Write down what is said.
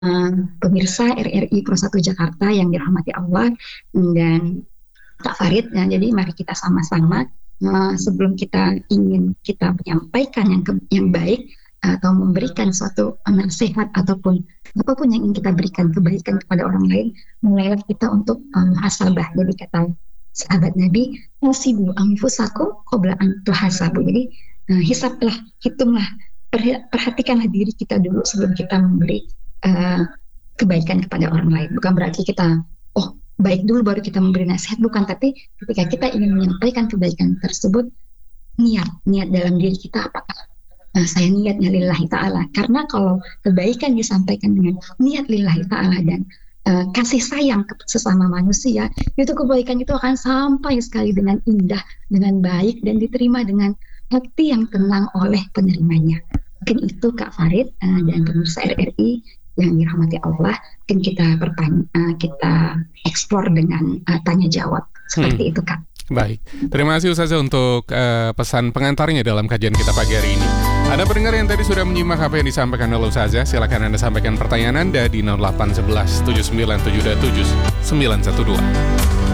pemirsa RRI Pro 1 Jakarta yang dirahmati Allah dan Kak Farid. Nah, jadi mari kita sama-sama sebelum kita menyampaikan yang baik atau memberikan suatu nasihat ataupun apapun yang ingin kita berikan kebaikan kepada orang lain, mulailah kita untuk muhasabah. Jadi kata sahabat Nabi, "Hasibu anfusakum qabla an tuhasabu." Jadi hitunglah, perhatikanlah diri kita dulu sebelum kita memberi uh, kebaikan kepada orang lain. Bukan berarti kita baik dulu baru kita memberi nasihat, bukan, tapi ketika kita ingin menyampaikan kebaikan tersebut, niat dalam diri kita apakah saya niatnya lillahi ta'ala. Karena kalau kebaikan disampaikan dengan niat lillahi ta'ala dan kasih sayang ke sesama manusia, itu kebaikan itu akan sampai sekali dengan indah, dengan baik, dan diterima dengan hati yang tenang oleh penerimanya. Mungkin itu Kak Farid dan pemirsa RRI yang dirahmati Allah, mungkin kita eksplor dengan tanya jawab seperti itu, Kak. Baik, terima kasih Ustazah untuk pesan pengantarnya dalam kajian kita pagi hari ini. Ada pendengar yang tadi sudah menyimak apa yang disampaikan oleh Ustazah. Silakan Anda sampaikan pertanyaan Anda di 0811 7977 912.